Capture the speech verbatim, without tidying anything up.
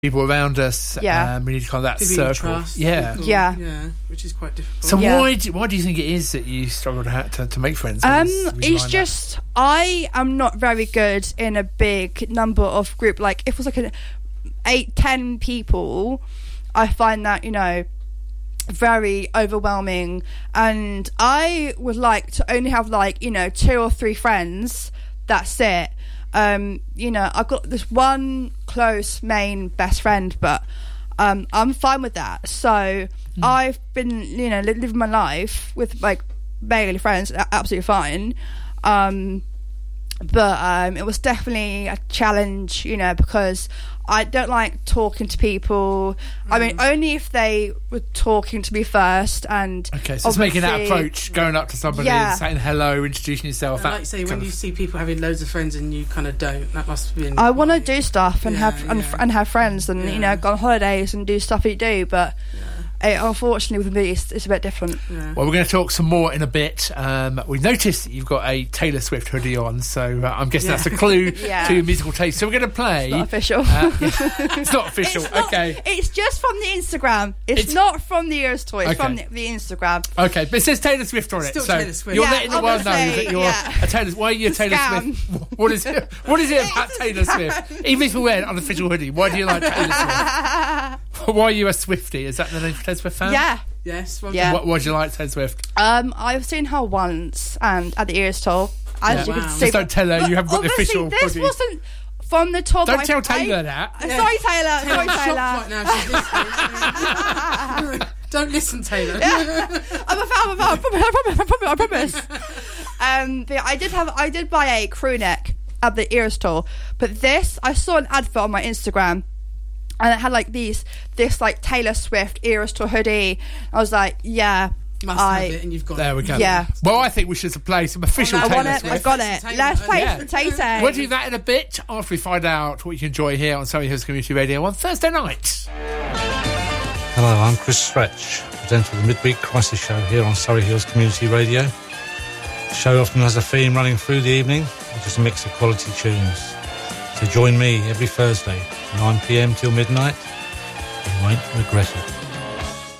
people around us. Yeah. Um, we need kind of that People circle. you trust, yeah. people, Yeah. yeah, which is quite difficult. So Yeah. why do, why do you think it is that you struggle to ha- to, to make friends? Um, What is the reason it's behind just I am not very good in a big number of group. Like if it was like an eight, ten people, I find that, you know, very overwhelming. And I would like to only have like, you know, two or three friends. That's it. Um, you know, I've got this one close main best friend, but um, I'm fine with that. So mm. I've been, you know, li- living my life with like mainly friends, a- absolutely fine. Um, but um, it was definitely a challenge, you know, because I don't like talking to people. Mm. I mean, only if they were talking to me first. And Okay, so it's making that approach, going up to somebody Yeah. and saying hello, introducing yourself. I that like to say, when kind you of- see people having loads of friends and you kind of don't, that must have been... I want to quite- do stuff and Yeah, have and, yeah. and have friends and you know Yeah. go on holidays and do stuff you do, but Yeah. it, unfortunately with me it's, it's a bit different. Yeah. Well, we're going to talk some more in a bit. Um, we noticed that you've got a Taylor Swift hoodie on, so uh, I'm guessing Yeah. that's a clue Yeah. to your musical taste. So we're going to play. It's not official. Uh, yeah. It's not official. It's not- okay. It's just from the Instagram. It's, It's- not from the Ears Toy. It's Okay. from the, the Instagram. Okay, but it says Taylor Swift on it, Still so Taylor Swift. you're Yeah, letting the world know obviously, that you're yeah. a Taylor. Why are you a It's a Taylor scam. Swift? What is it? What is it about It's a Taylor scam. Swift? Even if you wear an unofficial hoodie, why do you like Taylor Swift? Why are you a Swiftie? Is that the name for Taylor Swift fan? Yeah. Yes. Well Yeah. Why, why do you like Taylor Swift? Um, I've seen her once and at the Ears Tour. As Yeah. you Wow. can see, Just don't tell her but you haven't got the obviously official This hoodie. wasn't from the top. Don't I, tell Taylor I, that. Uh, Sorry, Taylor. Sorry, Taylor's Taylor. shocked right now. She's listening. Don't listen, Taylor. I'm a fan. I'm a fan. I promise. I promise. I promise. I promise. Um, but I did have. I did buy a crew neck at the Ears Tour, but this I saw an advert on my Instagram, and it had like these this like Taylor Swift Eras Tour hoodie. I was like, yeah, Must I. have it, and you've got There it. we go. Yeah. Well, I think we should play some official Oh, no, I Taylor want it. Swift. I got it. Taylor. Let's play Yeah. some Taylor. We'll do that in a bit after we find out what you can enjoy here on Surrey Hills Community Radio on Thursday night. Hello, I'm Chris Stretch, presenter of the Midweek Crisis Show here on Surrey Hills Community Radio. The show often has a theme running through the evening, which is a mix of quality tunes. So join me every Thursday, nine p m till midnight. You won't regret it.